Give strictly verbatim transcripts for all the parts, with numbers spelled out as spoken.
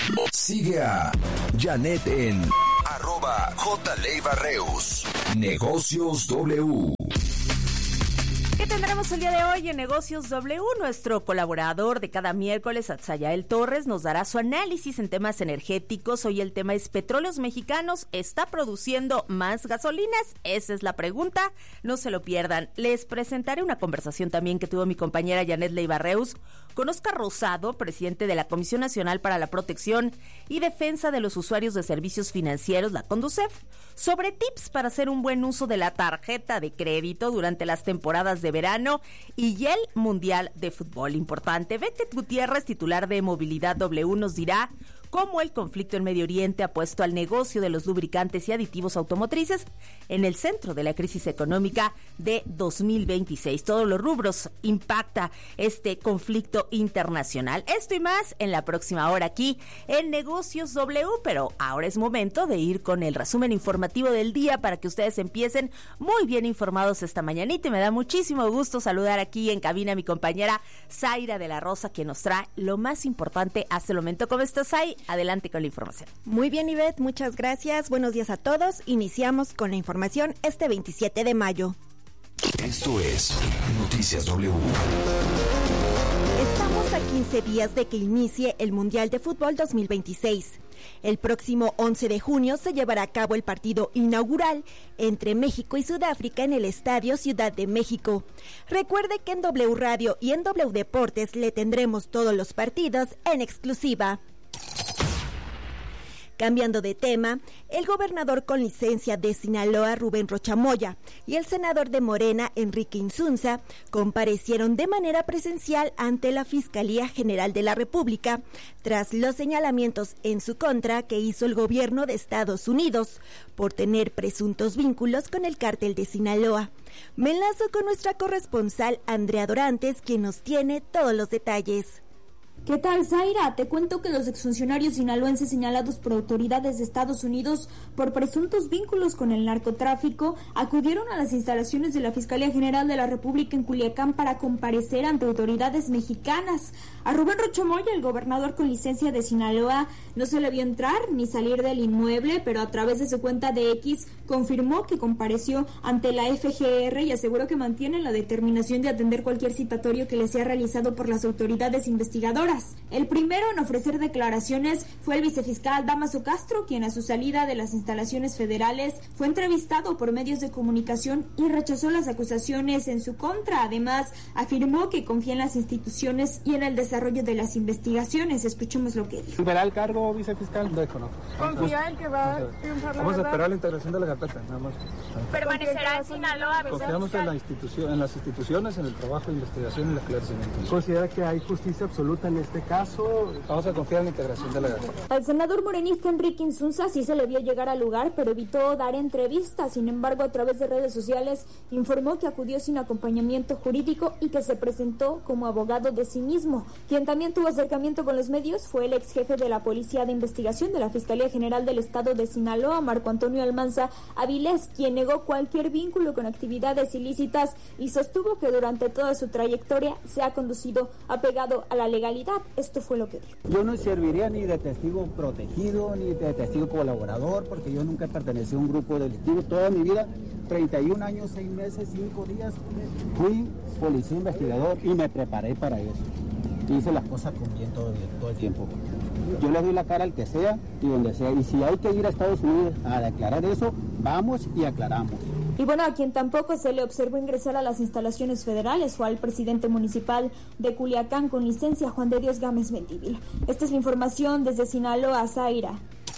Sigue a Janet en arroba J. Leiva Reus. Negocios W. ¿Qué tendremos el día de hoy en Negocios W? Nuestro colaborador de cada miércoles, Atzayael Torres, nos dará su análisis en temas energéticos. Hoy el tema es Petróleos Mexicanos. ¿Está produciendo más gasolinas? Esa es la pregunta. No se lo pierdan. Les presentaré una conversación también que tuvo mi compañera Janet Leiva Reus con Óscar Rosado, presidente de la Comisión Nacional para la Protección y Defensa de los Usuarios de Servicios Financieros, la CONDUCEF, sobre tips para hacer un buen uso de la tarjeta de crédito durante las temporadas de verano y el Mundial de Fútbol. Importante. Becket Gutiérrez, titular de Movilidad W, nos dirá cómo el conflicto en Medio Oriente ha puesto al negocio de los lubricantes y aditivos automotrices en el centro de la crisis económica de dos mil veintiséis. Todos los rubros impacta este conflicto internacional. Esto y más en la próxima hora aquí en Negocios W, pero ahora es momento de ir con el resumen informativo del día para que ustedes empiecen muy bien informados esta mañanita. Y me da muchísimo gusto saludar aquí en cabina a mi compañera Zaira de la Rosa, que nos trae lo más importante hasta el momento. ¿Cómo estás, Zay? Adelante con la información. Muy bien, Ivette, muchas gracias. Buenos días a todos. Iniciamos con la información este veintisiete de mayo. Esto es Noticias W. Estamos a quince días de que inicie el Mundial de Fútbol dos mil veintiséis. El próximo once de junio se llevará a cabo el partido inaugural entre México y Sudáfrica en el Estadio Ciudad de México. Recuerde que en W Radio y en W Deportes le tendremos todos los partidos en exclusiva. Cambiando de tema, el gobernador con licencia de Sinaloa, Rubén Rocha Moya, y el senador de Morena, Enrique Insunza, comparecieron de manera presencial ante la Fiscalía General de la República tras los señalamientos en su contra que hizo el gobierno de Estados Unidos por tener presuntos vínculos con el cártel de Sinaloa. Me enlazo con nuestra corresponsal Andrea Dorantes, quien nos tiene todos los detalles. ¿Qué tal, Zaira? Te cuento que los exfuncionarios sinaloenses señalados por autoridades de Estados Unidos por presuntos vínculos con el narcotráfico acudieron a las instalaciones de la Fiscalía General de la República en Culiacán para comparecer ante autoridades mexicanas. A Rubén Rocha Moya, el gobernador con licencia de Sinaloa, no se le vio entrar ni salir del inmueble, pero a través de su cuenta de X confirmó que compareció ante la F G R y aseguró que mantiene la determinación de atender cualquier citatorio que le sea realizado por las autoridades investigadoras. El primero en ofrecer declaraciones fue el vicefiscal Dámaso Castro, quien a su salida de las instalaciones federales fue entrevistado por medios de comunicación y rechazó las acusaciones en su contra. Además, afirmó que confía en las instituciones y en el desarrollo de las investigaciones. Escuchemos lo que dijo. ¿Verá el cargo, vicefiscal? No desconozco. ¿Confía en que va a triunfar la Vamos verdad? a esperar la integración de la carpeta, nada más. ¿Permanecerá en Sinaloa? Confiamos en, la institución, en las instituciones, en el trabajo de investigación y el esclarecimiento. ¿Considera que hay justicia absoluta en este caso? Vamos a confiar en la integración de la carpeta. Al senador morenista Enrique Insunza sí se le vio llegar al lugar, pero evitó dar entrevistas. Sin embargo, a través de redes sociales informó que acudió sin acompañamiento jurídico y que se presentó como abogado de sí mismo. Quien también tuvo acercamiento con los medios fue el ex jefe de la Policía de Investigación de la Fiscalía General del Estado de Sinaloa, Marco Antonio Almanza Avilés, quien negó cualquier vínculo con actividades ilícitas y sostuvo que durante toda su trayectoria se ha conducido apegado a la legalidad. Esto fue lo que dijo. Yo no serviría ni de testigo protegido ni de testigo colaborador, porque yo nunca he pertenecido a un grupo delictivo. Toda mi vida, treinta y un años, seis meses, cinco días, fui policía investigador y me preparé para eso. Hice las cosas con bien todo, todo el tiempo. Yo le doy la cara al que sea y donde sea. Y si hay que ir a Estados Unidos a declarar eso, vamos y aclaramos. Y bueno, a quien tampoco se le observó ingresar a las instalaciones federales fue al presidente municipal de Culiacán con licencia, Juan de Dios Gámez Mendívil. Esta es la información desde Sinaloa, Zaira.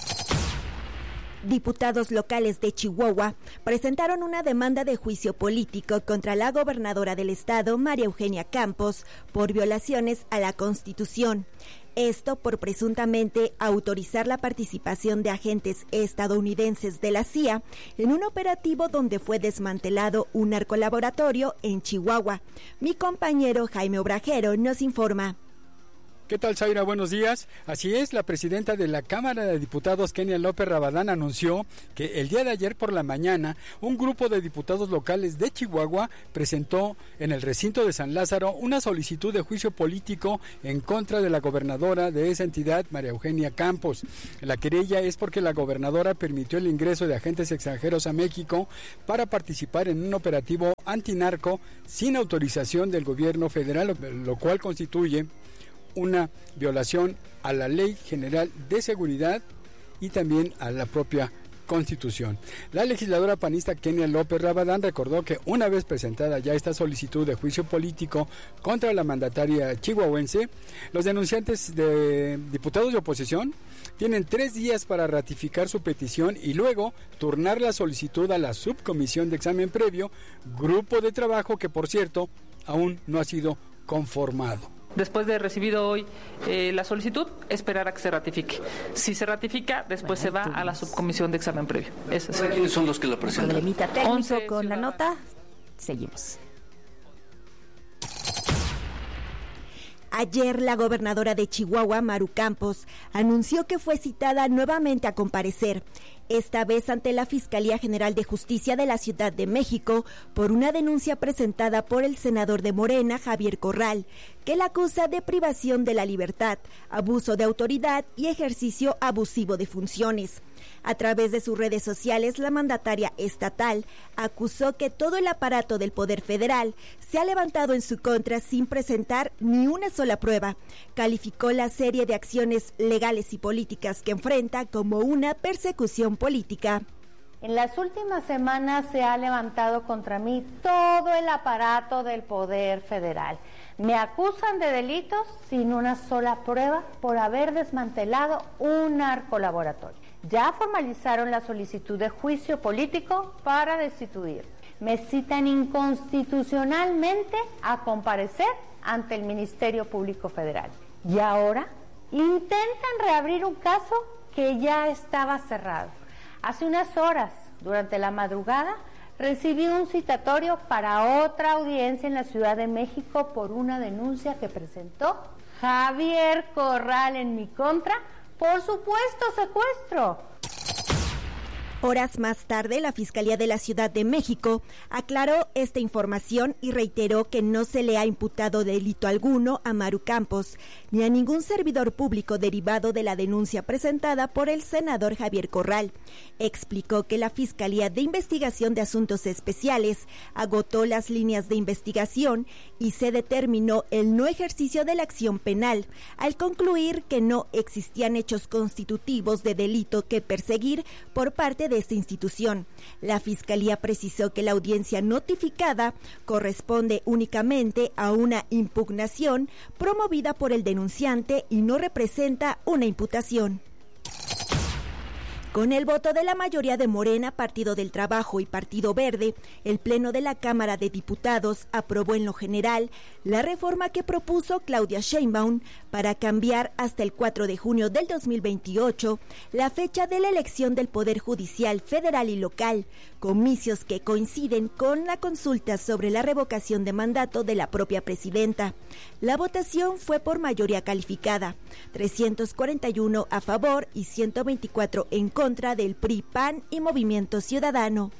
Diputados locales de Chihuahua presentaron una demanda de juicio político contra la gobernadora del estado, María Eugenia Campos, por violaciones a la Constitución. Esto por presuntamente autorizar la participación de agentes estadounidenses de la C I A en un operativo donde fue desmantelado un narcolaboratorio en Chihuahua. Mi compañero Jaime Obrajero nos informa. ¿Qué tal, Zaira? Buenos días. Así es, la presidenta de la Cámara de Diputados, Kenia López Rabadán, anunció que el día de ayer por la mañana un grupo de diputados locales de Chihuahua presentó en el recinto de San Lázaro una solicitud de juicio político en contra de la gobernadora de esa entidad, María Eugenia Campos. La querella es porque la gobernadora permitió el ingreso de agentes extranjeros a México para participar en un operativo antinarco sin autorización del gobierno federal, lo cual constituye una violación a la Ley General de Seguridad y también a la propia Constitución. La legisladora panista Kenia López Rabadán recordó que una vez presentada ya esta solicitud de juicio político contra la mandataria chihuahuense, los denunciantes de diputados de oposición tienen tres días para ratificar su petición y luego turnar la solicitud a la subcomisión de examen previo, grupo de trabajo que, por cierto, aún no ha sido conformado. Después de recibido hoy eh, la solicitud, esperar a que se ratifique. Si se ratifica, después se va a la subcomisión de examen previo. Eso es. ¿Quiénes son los que la presentan? Problemita técnico con la nota. Seguimos. Ayer la gobernadora de Chihuahua, Maru Campos, anunció que fue citada nuevamente a comparecer, esta vez ante la Fiscalía General de Justicia de la Ciudad de México por una denuncia presentada por el senador de Morena, Javier Corral, que la acusa de privación de la libertad, abuso de autoridad y ejercicio abusivo de funciones. A través de sus redes sociales, la mandataria estatal acusó que todo el aparato del Poder Federal se ha levantado en su contra sin presentar ni una sola prueba. Calificó la serie de acciones legales y políticas que enfrenta como una persecución política. En las últimas semanas se ha levantado contra mí todo el aparato del Poder Federal. Me acusan de delitos sin una sola prueba por haber desmantelado un narcolaboratorio. Ya formalizaron la solicitud de juicio político para destituir. Me citan inconstitucionalmente a comparecer ante el Ministerio Público Federal. Y ahora intentan reabrir un caso que ya estaba cerrado. Hace unas horas, durante la madrugada, recibí un citatorio para otra audiencia en la Ciudad de México por una denuncia que presentó Javier Corral en mi contra por supuesto secuestro. Horas más tarde, la Fiscalía de la Ciudad de México aclaró esta información y reiteró que no se le ha imputado delito alguno a Maru Campos ni a ningún servidor público derivado de la denuncia presentada por el senador Javier Corral. Explicó que la Fiscalía de Investigación de Asuntos Especiales agotó las líneas de investigación y se determinó el no ejercicio de la acción penal, al concluir que no existían hechos constitutivos de delito que perseguir por parte de esta institución. La Fiscalía precisó que la audiencia notificada corresponde únicamente a una impugnación promovida por el denunciante y no representa una imputación. Con el voto de la mayoría de Morena, Partido del Trabajo y Partido Verde, el Pleno de la Cámara de Diputados aprobó en lo general la reforma que propuso Claudia Sheinbaum para cambiar hasta el cuatro de junio del dos mil veintiocho la fecha de la elección del Poder Judicial federal y local, comicios que coinciden con la consulta sobre la revocación de mandato de la propia presidenta. La votación fue por mayoría calificada, trescientos cuarenta y uno a favor y ciento veinticuatro en contra. contra del P R I, P A N y Movimiento Ciudadano.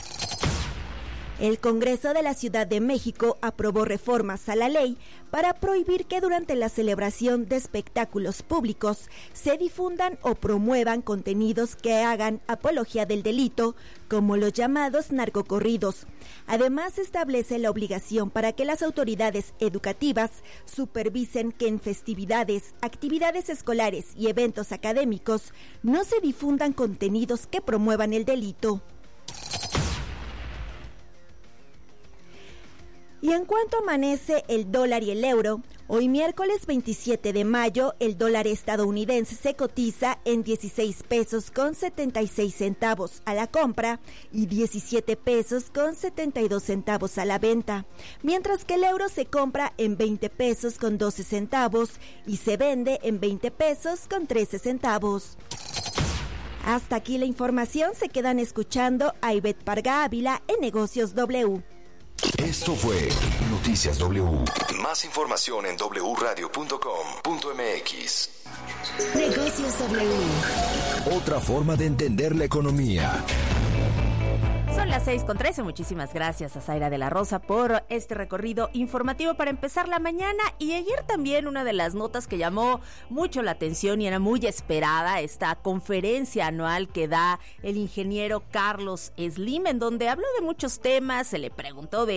El Congreso de la Ciudad de México aprobó reformas a la ley para prohibir que durante la celebración de espectáculos públicos se difundan o promuevan contenidos que hagan apología del delito, como los llamados narcocorridos. Además, establece la obligación para que las autoridades educativas supervisen que en festividades, actividades escolares y eventos académicos no se difundan contenidos que promuevan el delito. Y en cuanto amanece el dólar y el euro, hoy miércoles veintisiete de mayo, el dólar estadounidense se cotiza en dieciséis pesos con setenta y seis centavos a la compra y diecisiete pesos con setenta y dos centavos a la venta, mientras que el euro se compra en veinte pesos con doce centavos y se vende en veinte pesos con trece centavos. Hasta aquí la información, se quedan escuchando a Ivette Parga Ávila en Negocios W. Esto fue Noticias W. Más información en doble radio punto com punto m x. Negocios W. Otra forma de entender la economía. Son las seis con trece. Muchísimas gracias a Zaira de la Rosa por este recorrido informativo para empezar la mañana. Y ayer también una de las notas que llamó mucho la atención y era muy esperada, esta conferencia anual que da el ingeniero Carlos Slim, en donde habló de muchos temas, se le preguntó de